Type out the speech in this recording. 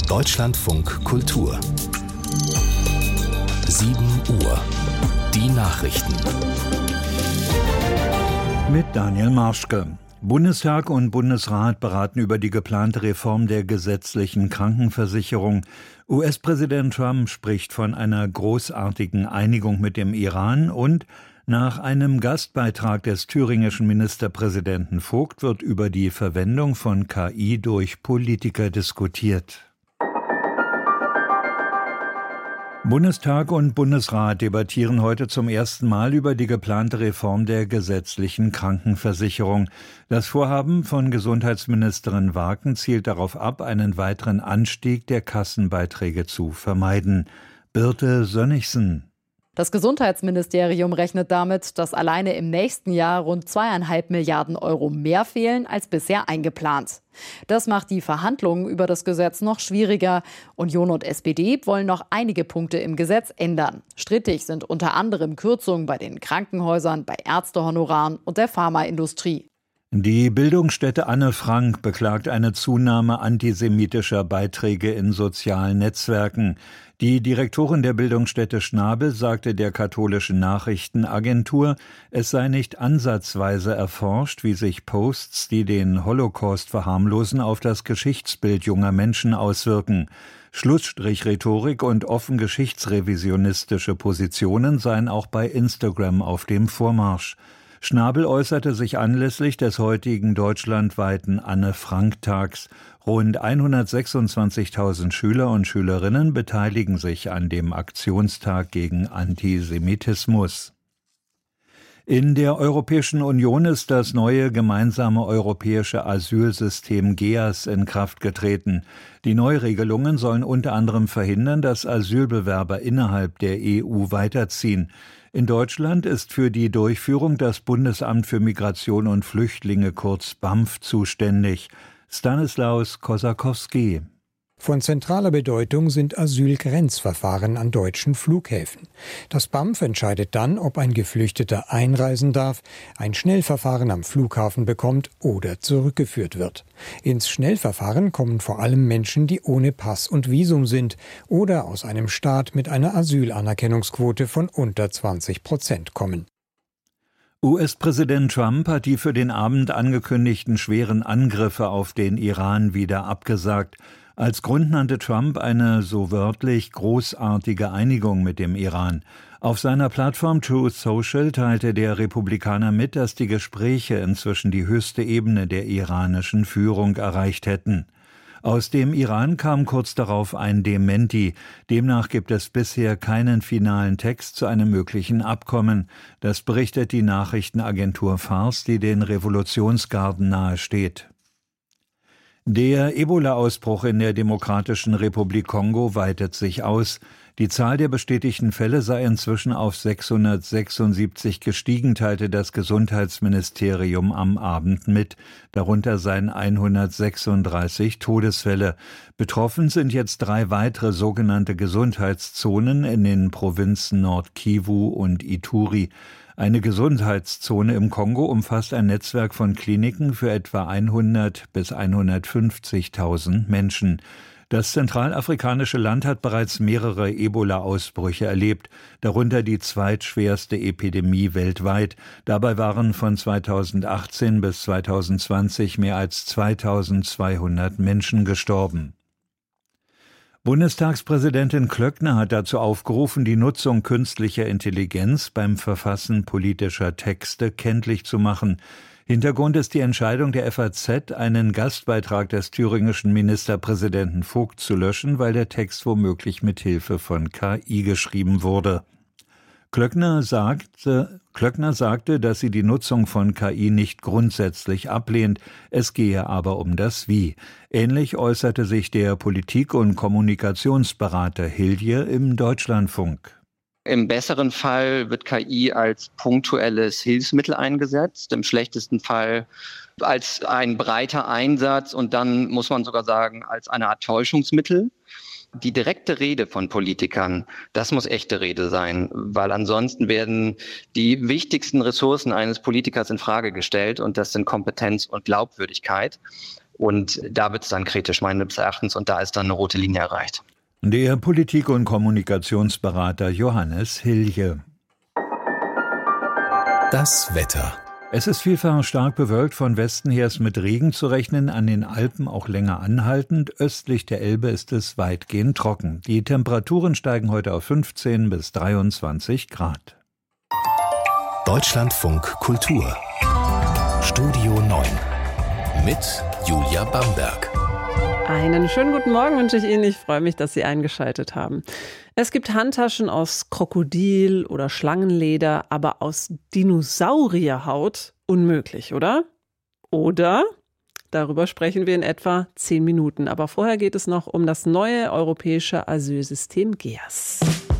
Deutschlandfunk Kultur 7 Uhr. Die Nachrichten. Mit Daniel Marschke. Bundestag und Bundesrat beraten über die geplante Reform der gesetzlichen Krankenversicherung. US-Präsident Trump spricht von einer großartigen Einigung mit dem Iran und nach einem Gastbeitrag des thüringischen Ministerpräsidenten Vogt wird über die Verwendung von KI durch Politiker diskutiert. Bundestag und Bundesrat debattieren heute zum ersten Mal über die geplante Reform der gesetzlichen Krankenversicherung. Das Vorhaben von Gesundheitsministerin Waken zielt darauf ab, einen weiteren Anstieg der Kassenbeiträge zu vermeiden. Birte Sönnigsen. Das Gesundheitsministerium rechnet damit, dass alleine im nächsten Jahr rund 2,5 Milliarden Euro mehr fehlen als bisher eingeplant. Das macht die Verhandlungen über das Gesetz noch schwieriger. Union und SPD wollen noch einige Punkte im Gesetz ändern. Strittig sind unter anderem Kürzungen bei den Krankenhäusern, bei Ärztehonoraren und der Pharmaindustrie. Die Bildungsstätte Anne Frank beklagt eine Zunahme antisemitischer Beiträge in sozialen Netzwerken. Die Direktorin der Bildungsstätte Schnabel sagte der katholischen Nachrichtenagentur, es sei nicht ansatzweise erforscht, wie sich Posts, die den Holocaust verharmlosen, auf das Geschichtsbild junger Menschen auswirken. Schlussstrich-Rhetorik und offen geschichtsrevisionistische Positionen seien auch bei Instagram auf dem Vormarsch. Schnabel äußerte sich anlässlich des heutigen deutschlandweiten Anne-Frank-Tags. Rund 126.000 Schüler und Schülerinnen beteiligen sich an dem Aktionstag gegen Antisemitismus. In der Europäischen Union ist das neue gemeinsame europäische Asylsystem GEAS in Kraft getreten. Die Neuregelungen sollen unter anderem verhindern, dass Asylbewerber innerhalb der EU weiterziehen. In Deutschland ist für die Durchführung das Bundesamt für Migration und Flüchtlinge, kurz BAMF, zuständig. Stanislaus Kosakowski. Von zentraler Bedeutung sind Asylgrenzverfahren an deutschen Flughäfen. Das BAMF entscheidet dann, ob ein Geflüchteter einreisen darf, ein Schnellverfahren am Flughafen bekommt oder zurückgeführt wird. Ins Schnellverfahren kommen vor allem Menschen, die ohne Pass und Visum sind oder aus einem Staat mit einer Asylanerkennungsquote von unter 20% kommen. US-Präsident Trump hat die für den Abend angekündigten schweren Angriffe auf den Iran wieder abgesagt. Als Grund nannte Trump eine so wörtlich großartige Einigung mit dem Iran. Auf seiner Plattform Truth Social teilte der Republikaner mit, dass die Gespräche inzwischen die höchste Ebene der iranischen Führung erreicht hätten. Aus dem Iran kam kurz darauf ein Dementi. Demnach gibt es bisher keinen finalen Text zu einem möglichen Abkommen. Das berichtet die Nachrichtenagentur Fars, die den Revolutionsgarden nahesteht. Der Ebola-Ausbruch in der Demokratischen Republik Kongo weitet sich aus. Die Zahl der bestätigten Fälle sei inzwischen auf 676 gestiegen, teilte das Gesundheitsministerium am Abend mit. Darunter seien 136 Todesfälle. Betroffen sind jetzt 3 weitere sogenannte Gesundheitszonen in den Provinzen Nord-Kivu und Ituri. Eine Gesundheitszone im Kongo umfasst ein Netzwerk von Kliniken für etwa 100 bis 150.000 Menschen. Das zentralafrikanische Land hat bereits mehrere Ebola-Ausbrüche erlebt, darunter die zweitschwerste Epidemie weltweit. Dabei waren von 2018 bis 2020 mehr als 2.200 Menschen gestorben. Bundestagspräsidentin Klöckner hat dazu aufgerufen, die Nutzung künstlicher Intelligenz beim Verfassen politischer Texte kenntlich zu machen. Hintergrund ist die Entscheidung der FAZ, einen Gastbeitrag des thüringischen Ministerpräsidenten Vogt zu löschen, weil der Text womöglich mit Hilfe von KI geschrieben wurde. Klöckner sagte, dass sie die Nutzung von KI nicht grundsätzlich ablehnt, es gehe aber um das Wie. Ähnlich äußerte sich der Politik- und Kommunikationsberater Hilje im Deutschlandfunk. Im besseren Fall wird KI als punktuelles Hilfsmittel eingesetzt, im schlechtesten Fall als ein breiter Einsatz und dann muss man sogar sagen, als eine Art Täuschungsmittel. Die direkte Rede von Politikern, das muss echte Rede sein, weil ansonsten werden die wichtigsten Ressourcen eines Politikers in Frage gestellt und das sind Kompetenz und Glaubwürdigkeit. Und da wird es dann kritisch meines Erachtens und da ist dann eine rote Linie erreicht. Der Politik- und Kommunikationsberater Johannes Hilje. Das Wetter. Es ist vielfach stark bewölkt, von Westen her ist mit Regen zu rechnen, an den Alpen auch länger anhaltend. Östlich der Elbe ist es weitgehend trocken. Die Temperaturen steigen heute auf 15 bis 23 Grad. Deutschlandfunk Kultur. Studio 9 mit Julia Bamberg. Einen schönen guten Morgen wünsche ich Ihnen. Ich freue mich, dass Sie eingeschaltet haben. Es gibt Handtaschen aus Krokodil- oder Schlangenleder, aber aus Dinosaurierhaut unmöglich, oder? Oder? Darüber sprechen wir in etwa 10 Minuten. Aber vorher geht es noch um das neue europäische Asylsystem GEAS.